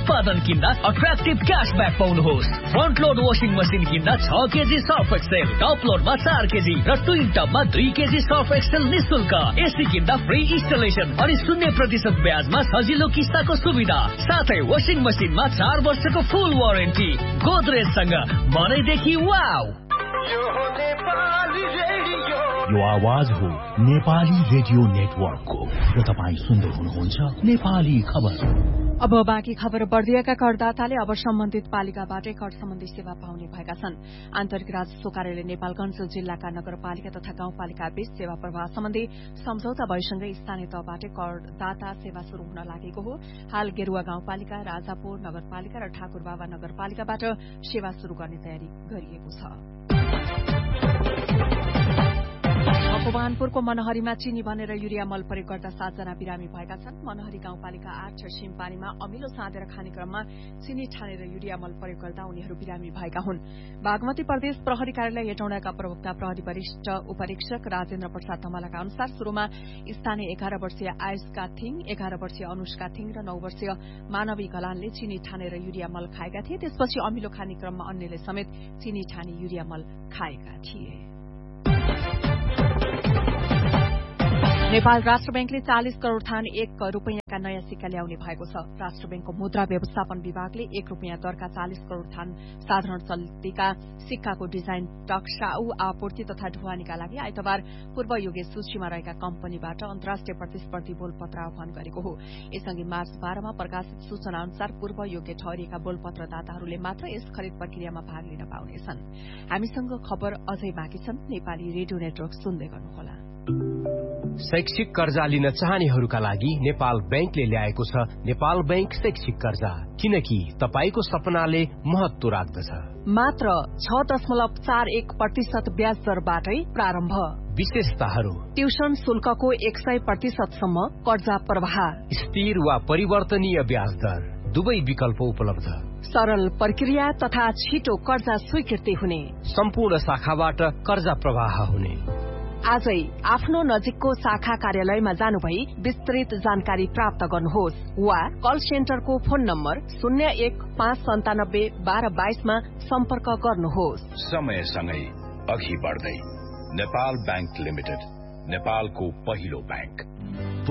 उत्पादन किन्दा attractive cashback पाउनुहोस्। Front load washing machine किन्दा 6 KG Surf Excel, top लोडमा 4 KG र ट्विन टपमा 2 केजी सर्फ एक्सेल निशुल्क। एसी किन्दा फ्री इन्स्टलेसन अनि 0% ब्याजमा सजिलो किस्ताको सुविधा, साथै वाशिङ मसिनमा 4 वर्षको फुल वारेन्टी। गोदरेजसँग मनैदेखि वाउ। यो आवाज हो नेपाली रेडियो नेटवर्कको र तपाईँ सुन्दै हुनुहुन्छ नेपाली खबर। अब बाँकी खबर। बढ्दिएका करदाताले अब सम्बन्धित पालिकाबाटै कर सम्बन्धी सेवा पाउने भएका छन्। आन्तरिक राजस्व कार्यालय नेपालगञ्ज जिल्लाका नगरपालिका तथा गाउँपालिका बीच सेवा प्रवाह सम्बन्धी सम्झौता भएसँगै स्थानीय तहबाटै करदाता सेवा शुरू हुन लागेको हो। हाल गेरुवा गाउँपालिका, राजापुर नगरपालिका र ठाकुरबाबा नगरपालिकाबाट सेवा शुरू गर्ने तयारी गरिएको छ। मकवानपुरको मनहरीमा चिनी बनेर युरिया मल प्रयोग गर्दा 7 जना बिरामी भएका छन्। मनहरी गाउँपालिका 8 सिमपानीमा अमिलो साँधेर खाने क्रममा चिनी छानेर युरिया मल प्रयोग गर्दा उनीहरू बिरामी भएका हुन्। बागमती प्रदेश प्रहरी कार्यालय हेटौँडाका प्रवक्ता प्रहरी वरिष्ठ उपरीक्षक राजेन्द्र प्रसाद धमलाका अनुसार शुरूमा स्थानीय 11 वर्षीय आयुषका थिङ, 11 वर्षीय अनुष्का थिङ र 9 वर्षीय मानवी गलानले चिनी ठानेर युरिया मल खाएका थिए। त्यसपछि अमिलो खाने क्रममा अन्यले समेत चिनी ठानी युरिया मल खाएका थिए। नेपाल राष्ट्र बैंकले 40 करोड़ थान 1 रुपियाँका नयाँ सिक्का ल्याउने भएको छ। राष्ट्र बैंकको मुद्रा व्यवस्थापन विभागले 1 रुपियाँ दरका 40 करोड़ थान साधारण चल्तीका सिक्काको डिजाइन टक्साउ आपूर्ति तथा ढुवानीका लागि आइतबार पूर्व योग्य सूचीमा रहेका कम्पनीबाट अन्तर्राष्ट्रिय प्रतिस्पर्धी बोलपत्र आह्वान गरेको हो। यसअघि मार्च 12 मा प्रकाशित सूचना अनुसार पूर्व योग्य ठहरिएका बोलपत्रदाताहरूले मात्र यस खरिद प्रक्रियामा भाग लिन पाउनेछन्। हामीसँग खबर अझै बाँकी छन्। नेपाली रेडियो नेटवर्क सुन्दै गर्नुहोला। शैक्षिक कर्जा लिन चाहनेहरूका लागि नेपाल बैंकले ल्याएको छ नेपाल बैंक शैक्षिक कर्जा, किनकि तपाईको सपनाले महत्व राख्दछ। मात्र 6.41% ब्याज दरबाटै प्रारम्भ। विशेषताहरू: ट्युसन शुल्कको 100% सम्म कर्जा प्रवाह, स्थिर वा परिवर्तनीय ब्याज दर, दुवै विकल्प उपलब्ध, सरल प्रक्रिया तथा छिटो कर्जा स्वीकृति हुने, सम्पूर्ण शाखाबाट कर्जा प्रवाह हुने। आजै आफ्नो नजिकको शाखा कार्यालयमा जानुभई विस्तृत जानकारी प्राप्त गर्नुहोस् वा कल सेन्टरको फोन नम्बर 0159721222 मा सम्पर्क गर्नुहोस्। समयसँगै अघि बढ्दै नेपाल बैंक लिमिटेड, नेपालको पहिलो बैंक।